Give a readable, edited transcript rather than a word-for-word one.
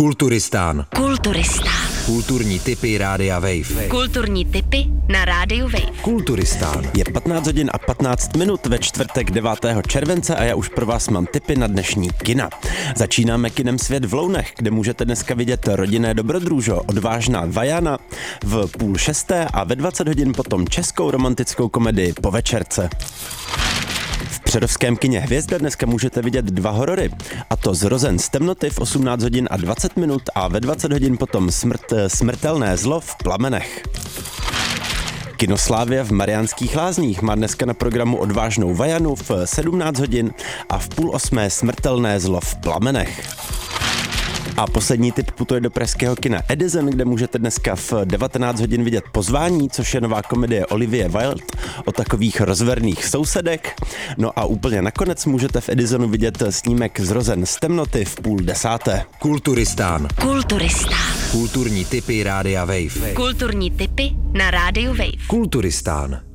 Kulturistán. Kulturistán. Kulturní tipy Rádia Wave. Kulturní tipy na Rádiu Wave. Kulturistán. Je 15 hodin a 15 minut ve čtvrtek 9. července a já už pro vás mám tipy na dnešní kina. Začínáme kinem Svět v Lounech, kde můžete dneska vidět Rodinné dobrodružo, Odvážná Vajana v 5:30 a ve 20 hodin potom českou romantickou komedii Po večerce. V přerovském kině Hvězda dneska můžete vidět 2 horory, a to Zrozen z temnoty v 18 hodin a 20 minut a ve 20 hodin potom Smrtelné zlo v plamenech. Kino Slávia v Mariánských Lázních má dneska na programu Odvážnou Vajanu v 17 hodin a v 7:30 Smrtelné zlo v plamenech. A poslední tip putuje do pražského kina Edison, kde můžete dneska v 19 hodin vidět Pozvání, což je nová komedie Olivie Wilde o takových rozverných sousedech. No a úplně nakonec můžete v Edisonu vidět snímek Zrozen z temnoty v 9:30. Kulturistán. Kulturistán. Kulturní tipy Rádia Wave. Kulturní tipy na Rádiu Wave. Kulturistán.